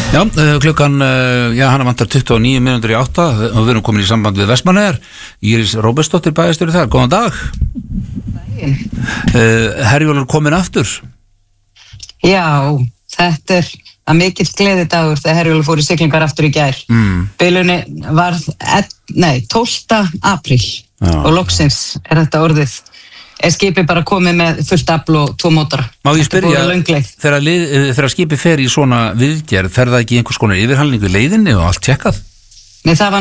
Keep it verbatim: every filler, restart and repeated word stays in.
Já, klukkan, já, hann vantar tuttugu og níu mínútur í átta og við erum komin í samband við Vestmannaeyjar. Íris Róbertsdóttir bæjarstjóri þar, góðan dag. Herjólfur komin aftur. Já, þetta er að mikill gleðidagur þegar Herjólfur fór í siglingar aftur í gær. Mm. Bilunni var, nei, tólfta apríl og loksins er þetta orðið. Er skipið bara komið með fullt afl og tvo mótora. Má ég spyrja, þegar, þegar skipið fer í svona viðgerð, fer það ekki einhvers konar yfirhalningu leiðinni og allt tjekkað? Nei, það var